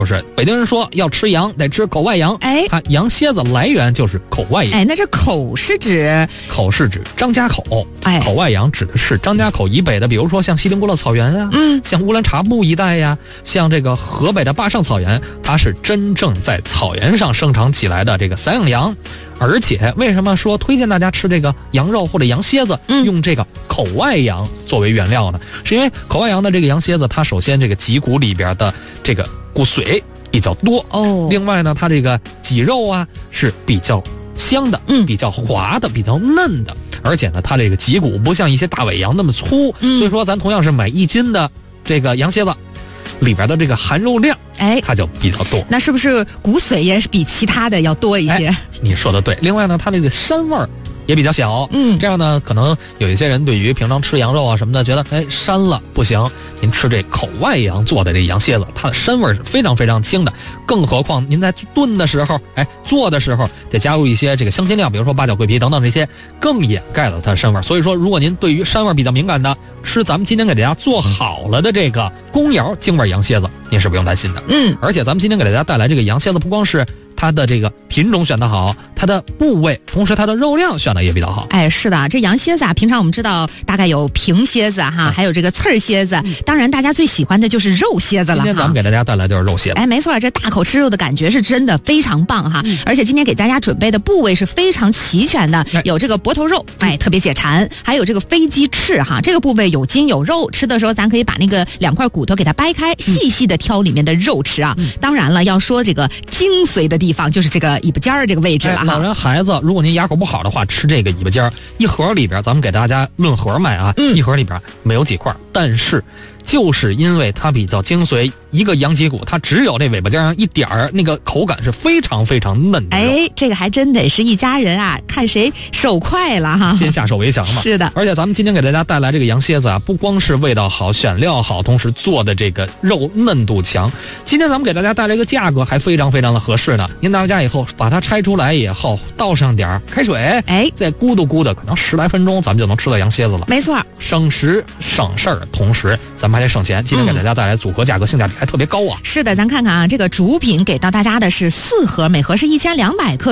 就是北京人说要吃羊得吃口外羊， 哎， 它羊蝎子来源就是口外羊。 哎，那这口是指张家口， 哎， 口外羊指的是张家口以北的，比如说像锡林郭勒草原啊，像乌兰察布一带呀，像这个河北的坝上草原，它是真正在草原上生长起来的这个散养羊。而且为什么说推荐大家吃这个羊肉或者羊蝎子，用这个口外羊作为原料呢？是因为口外羊的这个羊蝎子，它首先这个脊骨里边的这个骨髓比较多哦， 另外呢，它这个脊肉啊是比较香的，比较滑的，比较嫩的，而且呢，它这个脊骨不像一些大尾羊那么粗，所以说咱同样是买1斤的这个羊蝎子，里边的这个含肉量，哎，它就比较多。 那是不是骨髓也是比其他的要多一些？ 哎，你说的对。另外呢，它这个膻味儿也比较小，这样呢，可能有一些人对于平常吃羊肉啊什么的，觉得哎膻了不行。您吃这口外羊做的这羊蝎子，它的膻味是非常非常轻的。更何况您在炖的时候，哎，做的时候得加入一些这个香辛料，比如说八角、桂皮等等这些，更掩盖了它的膻味。所以说，如果您对于膻味比较敏感的，吃咱们今天给大家做好了的这个公窑京味羊蝎子，您是不用担心的。而且咱们今天给大家带来这个羊蝎子，不光是它的这个品种选得好，它的部位，同时它的肉量选得也比较好。 哎，是的，这羊蝎子啊，平常我们知道大概有平蝎子哈，还有这个刺儿蝎子，当然大家最喜欢的就是肉蝎子了。 今天咱们给大家带来的就是肉蝎子。 哎，没错，这大口吃肉的感觉是真的非常棒哈。而且今天给大家准备的部位是非常齐全的，有这个脖头肉，哎，特别解馋，还有这个飞鸡翅哈，这个部位有筋有肉，吃的时候咱可以把那个2块骨头给它掰开，细细的挑里面的肉吃啊。当然了，要说这个精髓的地方就是这个尾巴尖儿这个位置了哈。 老人孩子，如果您牙口不好的话，吃这个尾巴尖儿，一盒里边咱们给大家论盒卖啊，一盒里边没有几块，但是就是因为它比较精髓，一个羊脊骨它只有这尾巴尖上一点儿，那个口感是非常非常嫩的。 哎，这个还真得是一家人啊，看谁手快了哈， 先下手为强嘛。 是的， 而且咱们今天给大家带来这个羊蝎子啊，不光是味道好、选料好，同时做的这个肉嫩度强。今天咱们给大家带来一个价格还非常非常的合适呢。您拿回家以后把它拆出来以后，倒上点开水，哎，再咕嘟咕嘟，可能10来分钟咱们就能吃到羊蝎子了。 没错， 省时省事儿，同时咱们还得省钱。今天给大家带来组合价格性价比还特别高啊。 是的，咱看看啊，这个主品给到大家的是4盒，每盒是1200克。